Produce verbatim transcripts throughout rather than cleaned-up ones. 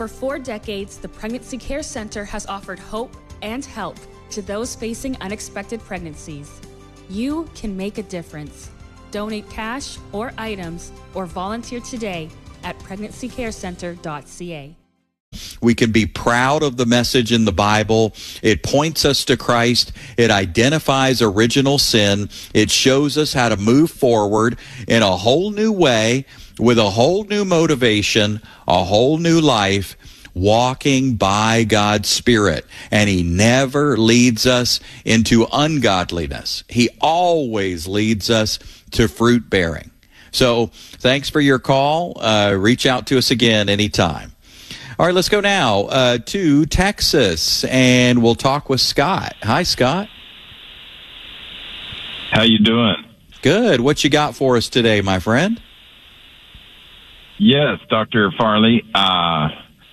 For four decades, the Pregnancy Care Center has offered hope and help to those facing unexpected pregnancies. You can make a difference. Donate cash or items or volunteer today at pregnancy care center dot c a. We can be proud of the message in the Bible. It points us to Christ. It identifies original sin. It shows us how to move forward in a whole new way with a whole new motivation, a whole new life, walking by God's Spirit. And He never leads us into ungodliness. He always leads us to fruit bearing. So thanks for your call. Uh, reach out to us again anytime. All right, let's go now uh, to Texas, and we'll talk with Scott. Hi, Scott. How you doing? Good. What you got for us today, my friend? Yes, Doctor Farley. Uh,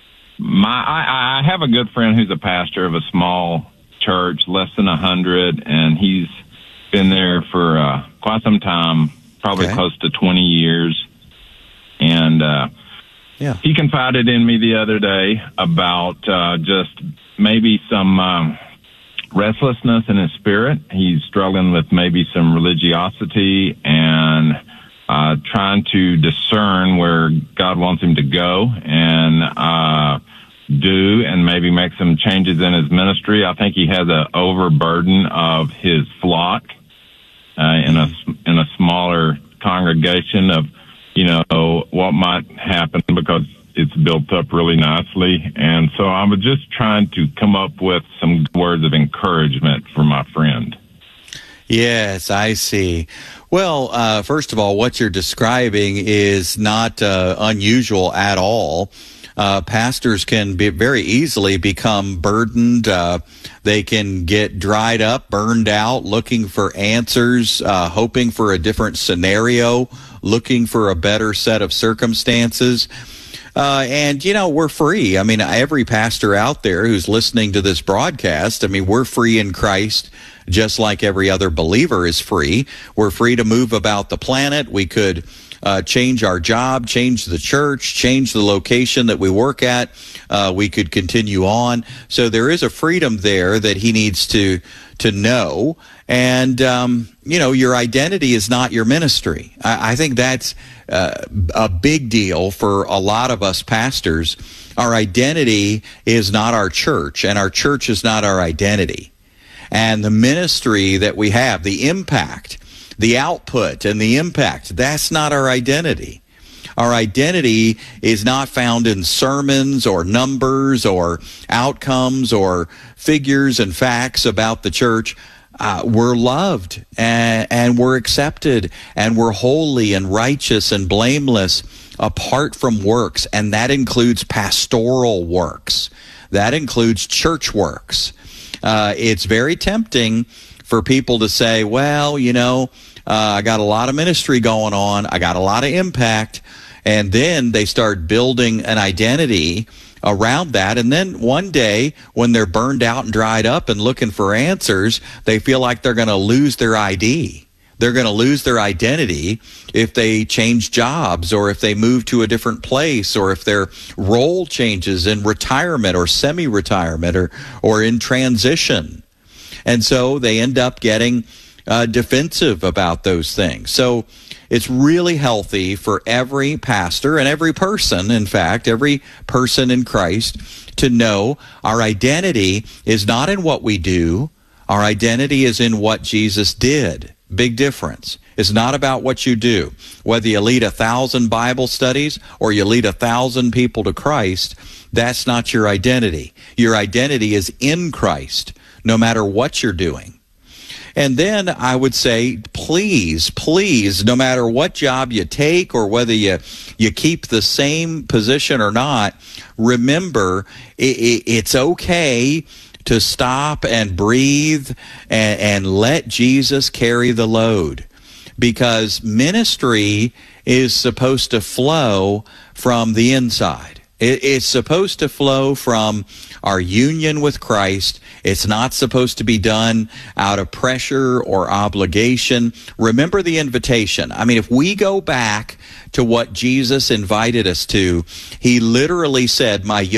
my, I, I have a good friend who's a pastor of a small church, less than a hundred, and he's been there for uh, quite some time, probably okay. close to twenty years. And uh, yeah. he confided in me the other day about uh, just maybe some um, restlessness in his spirit. He's struggling with maybe some religiosity and Uh, trying to discern where God wants him to go and uh, do and maybe make some changes in his ministry. I think he has an overburden of his flock uh, in a in a smaller congregation of, you know, what might happen because it's built up really nicely. And so I was just trying to come up with some words of encouragement for my friend. Yes, I see. Well, uh, first of all, what you're describing is not uh, unusual at all. Uh, pastors can be very easily become burdened. Uh, they can get dried up, burned out, looking for answers, uh, hoping for a different scenario, looking for a better set of circumstances. Uh, and, you know, we're free. I mean, every pastor out there who's listening to this broadcast, I mean, we're free in Christ, just like every other believer is free. We're free to move about the planet. We could uh, change our job, change the church, change the location that we work at. Uh, we could continue on. So there is a freedom there that he needs to to know. And, um, you know, your identity is not your ministry. I, I think that's uh, a big deal for a lot of us pastors. Our identity is not our church, and our church is not our identity. And the ministry that we have, the impact, the output and the impact, that's not our identity. Our identity is not found in sermons or numbers or outcomes or figures and facts about the church. Uh, we're loved and, and we're accepted and we're holy and righteous and blameless apart from works. And that includes pastoral works. That includes church works. Uh, it's very tempting for people to say, well, you know, uh, I got a lot of ministry going on. I got a lot of impact. And then they start building an identity around that. And then one day when they're burned out and dried up and looking for answers, they feel like they're going to lose their I D. They're going to lose their identity if they change jobs or if they move to a different place or if their role changes in retirement or semi-retirement or, or in transition. And so they end up getting uh, defensive about those things. So it's really healthy for every pastor and every person, in fact, every person in Christ, to know our identity is not in what we do. Our identity is in what Jesus did. Big difference. It's not about what you do. Whether you lead a thousand Bible studies or you lead a thousand people to Christ, that's not your identity. Your identity is in Christ, no matter what you're doing. And then I would say, please, please, no matter what job you take or whether you, you keep the same position or not, remember it, it, it's okay to stop and breathe and, and let Jesus carry the load. Because ministry is supposed to flow from the inside. It, it's supposed to flow from our union with Christ. It's not supposed to be done out of pressure or obligation. Remember the invitation. I mean, if we go back to what Jesus invited us to, he literally said, my